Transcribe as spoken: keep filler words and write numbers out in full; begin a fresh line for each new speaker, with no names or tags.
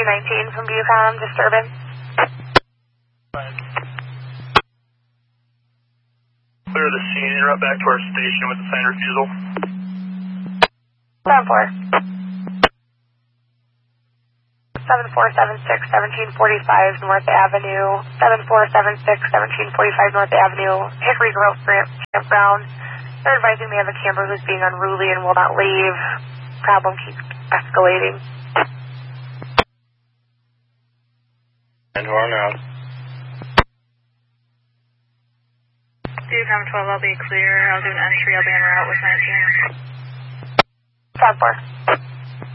nineteen from Bucom, disturbance.
Clear the scene, interrupt back to our station with the sign refusal.
seven four. seven four seven six, seventeen forty-five North Avenue. seven four seven six, seventeen forty-five North Avenue. Hickory Grove Campground. They're advising they have a camper who's being unruly and will not leave. Problem keeps escalating.
And who are now?
Bucom twelve, I'll be clear. I'll do an entry. I'll be en route with nineteen.
seven four.